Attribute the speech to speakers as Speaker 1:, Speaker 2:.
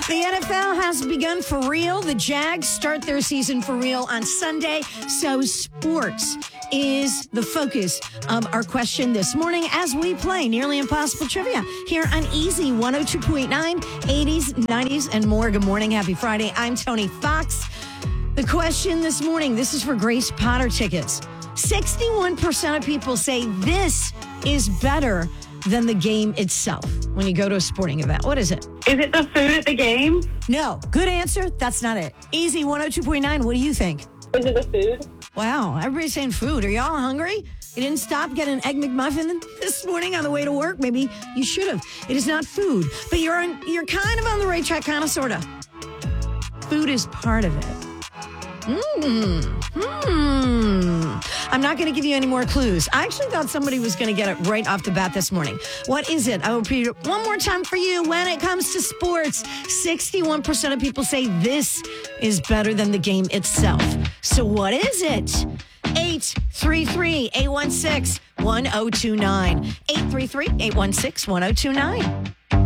Speaker 1: The NFL has begun for real. The Jags start their season for real on Sunday. So sports is the focus of our question this morning as we play Nearly Impossible Trivia here on Easy 102.9, 80s, 90s, and more. Good morning. Happy Friday. I'm Tony Fox. The question this morning, this is for Grace Potter tickets. 61% of people say this is better than the game itself when you go to a sporting event. What is it?
Speaker 2: Is it the food at the game?
Speaker 1: No. Good answer. That's not it. Easy 102.9. What do you think?
Speaker 2: Is it the food?
Speaker 1: Wow. Everybody's saying food. Are y'all hungry? You didn't stop, get an Egg McMuffin this morning on the way to work? Maybe you should have. It is not food, but you're kind of on the right track, kind of, sort of. Food is part of it. I'm not going to give you any more clues. I actually thought somebody was going to get it right off the bat this morning. What is it? I will repeat it one more time for you. When it comes to sports, 61% of people say this is better than the game itself. So what is it? 833-816-1029. 833-816-1029.